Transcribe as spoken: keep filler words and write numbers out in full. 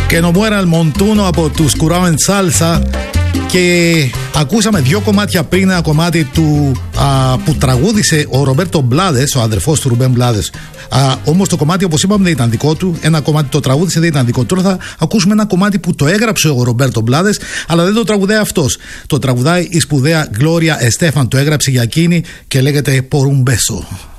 Και νομούερα Αλμοντούνο από τους Curao en Salsa. Και ακούσαμε δύο κομμάτια πριν, ένα κομμάτι του, α, που τραγούδισε ο Ρομπέρτο Μπλάδες, ο αδερφός του Ρουμπέν Μπλάδες. Όμως το κομμάτι, όπως είπαμε, δεν ήταν δικό του. Ένα κομμάτι το τραγούδισε, δεν ήταν δικό του. Τώρα θα ακούσουμε ένα κομμάτι που το έγραψε ο Ρομπέρτο Μπλάδες, αλλά δεν το τραγουδάει αυτός. Το τραγουδάει η σπουδαία Γκλώρια Εστέφαν. Το έγραψε για εκείνη και λέγεται Por un beso.